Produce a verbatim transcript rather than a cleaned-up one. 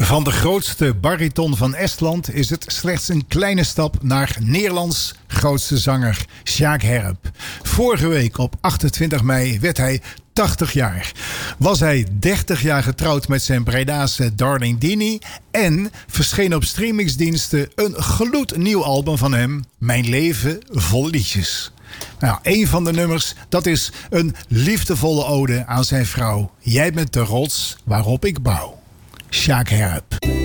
Van de grootste bariton van Estland is het slechts een kleine stap naar Nederlands grootste zanger Sjaak Herp. Vorige week op achtentwintig mei werd hij tachtig jaar. Was hij dertig jaar getrouwd met zijn Bredaanse Darling Dini en verscheen op streamingsdiensten een gloednieuw album van hem, Mijn leven vol liedjes. Nou, een van de nummers, dat is een liefdevolle ode aan zijn vrouw. Jij bent de rots waarop ik bouw. Sjaak Herp.